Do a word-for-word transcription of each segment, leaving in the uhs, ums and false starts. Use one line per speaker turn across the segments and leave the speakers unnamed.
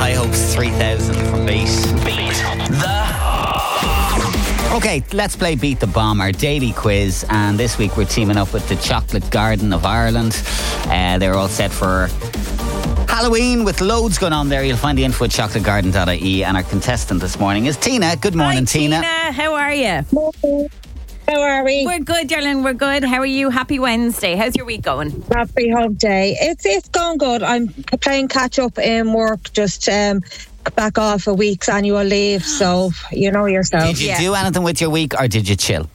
High Hopes three thousand from Beat. Beat the... Okay, let's play Beat the Bomb, our daily quiz. And this week we're teaming up with the Chocolate Garden of Ireland. Uh, they're all set for Halloween with loads going on there. You'll find the info at chocolate garden dot I E. And our contestant this morning is Tina. Good morning,
Hi,
Tina.
Tina. How are you?
How are we?
We're good, darling. We're good. How are you? Happy Wednesday. How's your week going?
Happy Hump Day. It's it's going good. I'm playing catch up in work. Just um, back off a week's annual leave. So you know yourself.
Did you
Yeah.
do anything with your week or did you chill?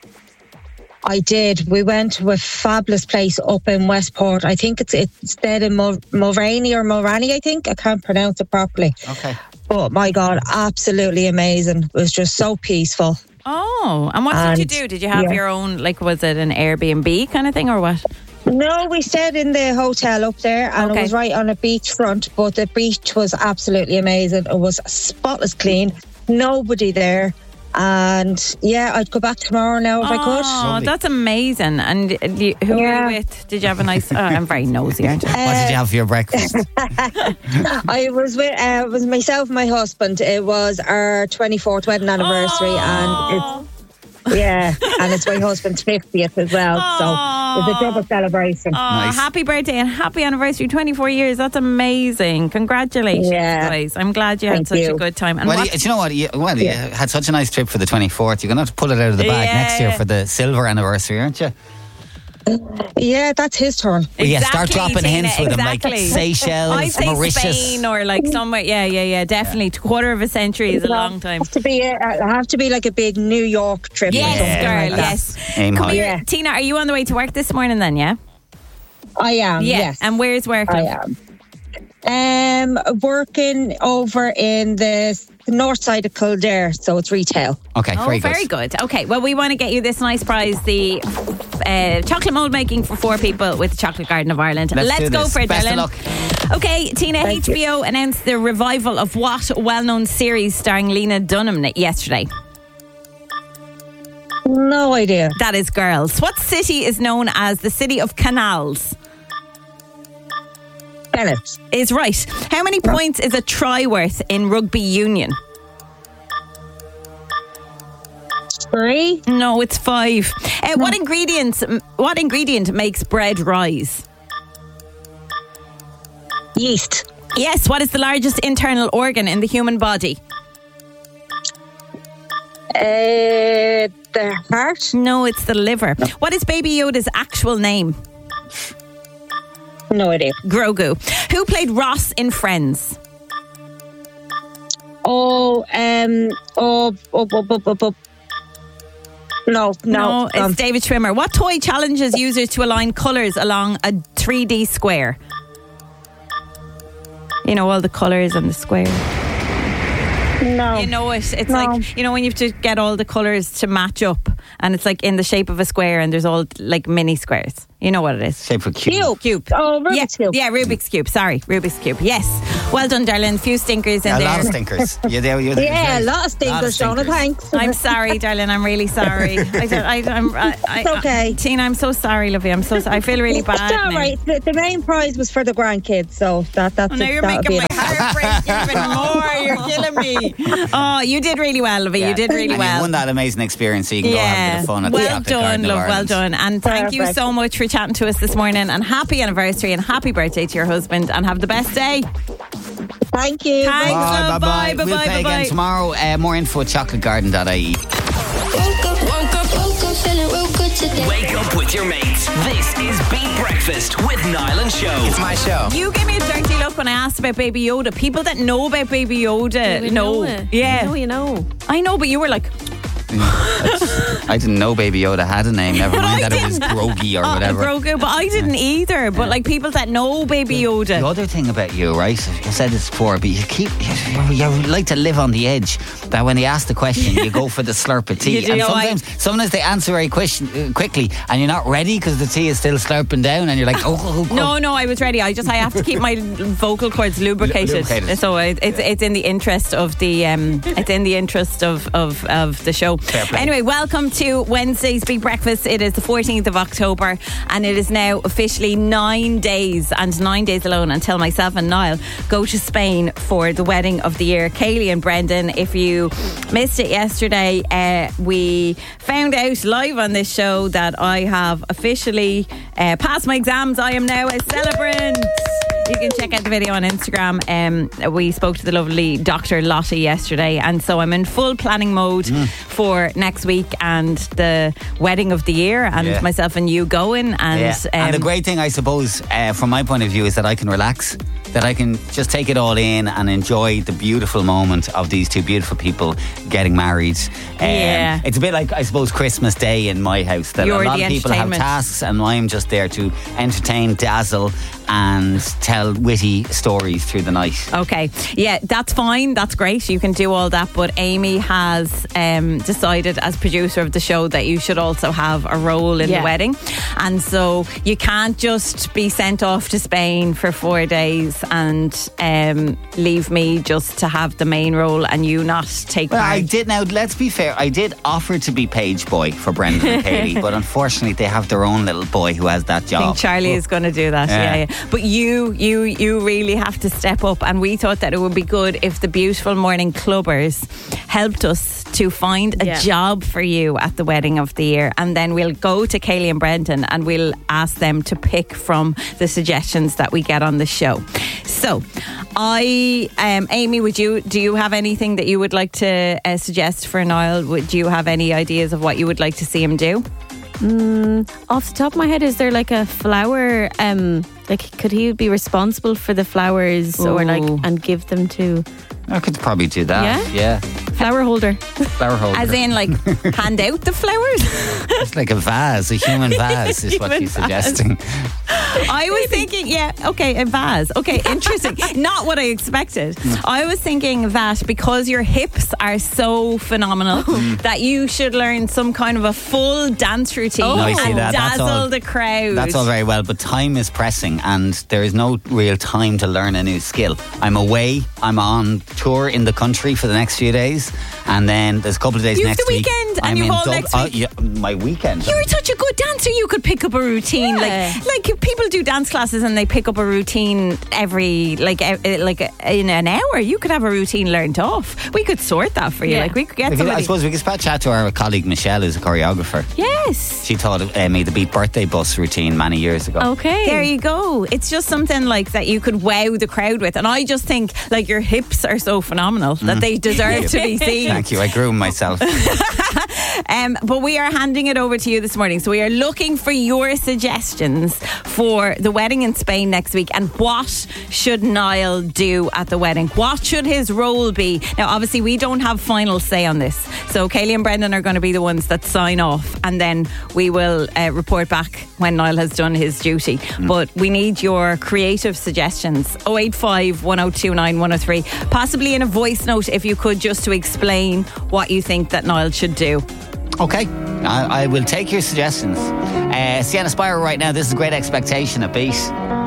I did. We went to a fabulous place up in Westport. I think it's it's dead in Mul- Mulraney or Mulraney. I think I can't pronounce it properly.
Okay.
But my God, absolutely amazing. It was just so peaceful.
Oh, and what did you
And,
do? Did you have
yeah.
your own, like, was it an Airbnb kind of thing or what?
No, we stayed in the hotel up there, and
Okay.
it was right on a beachfront. But the beach was absolutely amazing. It was spotless clean, nobody there, and yeah, I'd go back tomorrow now if I could.
Oh,
Lovely.
that's amazing. And uh, do you- who were
Yeah.
you with? Did you have a nice... Oh, I'm very nosy, aren't you?
What did you have for your breakfast?
I was with uh, it was myself, and my husband. It was our twenty-fourth wedding anniversary, and it's yeah, and it's my husband's fiftieth as well. So it's a double celebration.
Oh,
Nice.
happy birthday and happy anniversary, twenty-four years. That's amazing. Congratulations,
Yeah.
guys. I'm glad you had
Thank
such a
you.
good time. And
Well,
what,
you, do you know what? You, well, you had such a nice trip for the twenty-fourth. You're going to have to pull it out of the bag
Yeah.
next year for the silver anniversary, aren't you?
Yeah, that's his turn.
Well, yeah, start
Exactly,
dropping
Tina,
hints with them, like
exactly.
Seychelles,
I'd say
Mauritius.
Spain or like somewhere. Yeah, yeah, yeah. Definitely. Quarter of a century is a
Well,
long time.
Have to be a, uh, have to be like a big New York trip. or
Yes,
something
girl.
like that.
Yes.
Aim
Come
high.
here,
Yeah.
Tina. Are you on the way to work this morning? Then, yeah.
I am.
Yeah.
Yes,
And where's work?
I am. Um, working over in the north side of Kildare, so it's retail.
Okay,
Oh,
very good.
very good. Okay, well, we want to get you this nice prize, the uh, chocolate mould making for four people with the Chocolate Garden of Ireland.
Let's do
go
this.
for it,
Best of
darling.
luck.
Okay, Tina,
Thank
H B O announced the revival of what well-known series starring Lena Dunham yesterday?
No idea.
That is Girls. What city is known as the City of Canals?
Bennett.
Is right. How many points is a try worth in rugby union?
Three.
No, it's five. Uh, what ingredients? What ingredient makes bread rise?
Yeast.
Yes. What is the largest internal organ in the human body?
Uh, the heart.
No, it's the liver. What is Baby Yoda's actual name?
No idea.
Grogu. Who played Ross in Friends?
Oh, um, oh, oh, oh, oh, oh, oh. No, no.
No, it's
um,
David Schwimmer. What toy challenges users to align colours along a three D square? You know, all the colours and the square.
no.
You know it. It's
No.
like, you know, when you have to get all the colours to match up and it's like in the shape of a square and there's all like mini squares. You know what it is.
Shape for cube.
Cube.
Cube.
Oh, Rubik's
yeah,
Cube.
Yeah, Rubik's Cube. Sorry, Rubik's Cube. Yes. Well done, darling. Few stinkers in
A
there.
lot of stinkers. You're there. You're there.
Yeah, a lot of
Lot of
stinkers, Shona.
stinkers.
Thanks.
I'm sorry, darling. I'm really sorry. I don't, I, I'm, I, I,
It's okay.
Tina, I'm so sorry, Lovey. I'm so. I feel really bad.
It's all
now.
right. The, the main prize was for the grandkids, so that that's
Oh, now
it.
you're
That'll
making
be
my heart break even more. You're killing me. Oh, you did really well, Lovey.
Yeah.
You did really
And
well.
You won that amazing experience, so you can go have a bit of fun at the
well
Chocolate
done,
Garden of
love. Well
Ireland.
done, and thank you
Perfect.
so much for chatting to us this morning. And happy anniversary and happy birthday to your husband. And have the best day.
Thank you.
Thanks,
Bye,
love.
bye, bye.
Bye,
We'll
bye,
play
bye,
again
bye.
tomorrow. Uh, more info at chocolate garden dot I E.
Woke up, woke up, woke up, feeling real good today.
Wake up with your mates. This is Beat Breakfast with Niall and Show. It's my show.
You gave me a dirty look when I asked about Baby Yoda. People that know about Baby Yoda
We
know.
know it.
Yeah.
No, you know.
I know, but you were like,
I didn't know Baby Yoda had a name. Never mind
I
that it was
didn't.
Grogi or
oh,
whatever.
Grogu, but I didn't either. But like people that know Baby Yoda.
The other thing about you, right? I said this before, but you keep you, you like to live on the edge. That when they ask the question, you go for the slurp of tea.
You do,
and
oh, I-
sometimes, sometimes they answer very question, uh, quickly, and you're not ready because the tea is still slurping down, and you're like, oh, oh, oh.
No, no, I was ready. I just I have to keep my vocal cords lubricated.
Lubricated.
So it, it's it's in the interest of the um it's in the interest of of, of the show.
Fair play.
Anyway, welcome to Wednesday's Beat Breakfast. It is the fourteenth of October and it is now officially nine days and nine days alone until myself and Niall go to Spain for the wedding of the year. Kaylee and Brendan, if you missed it yesterday, uh, we found out live on this show that I have officially uh, passed my exams. I am now a celebrant. You can check out the video on Instagram. Um, we spoke to the lovely Doctor Lottie yesterday, and so I'm in full planning mode mm. for next week and the wedding of the year, and yeah. myself and you going. And,
yeah.
um,
and the great thing, I suppose, uh, from my point of view, is that I can relax, that I can just take it all in and enjoy the beautiful moment of these two beautiful people getting married. Um,
yeah.
It's a bit like, I suppose, Christmas Day in my house, that
You're
a lot
the
of people have tasks and I'm just there to entertain, dazzle and tell witty stories through the night.
Okay, yeah, that's fine, that's great, you can do all that, but Amy has um, decided as producer of the show that you should also have a role in
yeah.
the wedding, and so you can't just be sent off to Spain for four days and um, leave me just to have the main role and you not take
well,
part.
I did, now let's be fair, I did offer to be page boy for Brendan and Kaylee, but unfortunately they have their own little boy who has that job.
I think Charlie is going to do that. Yeah. yeah, yeah. But you, you, you really have to step up, and we thought that it would be good if the beautiful morning clubbers helped us to find a
yeah.
job for you at the wedding of the year, and then we'll go to Kaylee and Brendan and we'll ask them to pick from the suggestions that we get on the show. So, I, um, Amy, would you do you have anything that you would like to uh, suggest for Niall? Would you have any ideas of what you would like to see him do?
Mm, off the top of my head, is there like a flower? Um, like, could he be responsible for the flowers
Ooh.
or like and give them to?
I could probably do that. Yeah,
Flower holder.
flower holder.
As in, like, hand out the flowers?
It's like a vase, a human vase is what
Human
she's
vase.
suggesting.
I was thinking, yeah, okay, a vase. Okay, interesting. Not what I expected. I was thinking that because your hips are so phenomenal that you should learn some kind of a full dance routine
No, I see
and
that. That's
dazzle
all-
the crowd.
That's all very well, but time is pressing and there is no real time to learn a new skill. I'm away, I'm on tour in the country for the next few days, and then there's a couple of days
You've
next
the
week.
weekend and
I'm
you've
in
all
Dub-
next
uh,
week.
yeah, my weekend.
You're such a good dancer. You could pick up a routine,
Yeah.
like like people do dance classes and they pick up a routine every like e- like in an hour. You could have a routine learned off. We could sort that for you.
Yeah.
Like we could get
We could-
somebody.
I suppose we could chat to our colleague Michelle, who's a choreographer.
Yes.
She taught uh, me the Beat birthday bus routine many years ago.
Okay.
There you go. It's just something like that you could wow the crowd with. And I just think like your hips are so phenomenal that they deserve to be seen.
Thank you. I groom myself.
Um, but we are handing it over to you this morning. So we are looking for your suggestions for the wedding in Spain next week. And what should Niall do at the wedding? What should his role be? Now, obviously, we don't have final say on this. So Kaylee and Brendan are going to be the ones that sign off. And then we will uh, report back when Niall has done his duty. Mm. But we need your creative suggestions. oh eight five, one oh two nine, one oh three. Possibly in a voice note, if you could, just to explain what you think that Niall should do.
Okay, I, I will take your suggestions. Uh, Sienna Spire right now. This is Great Expectation at Beat.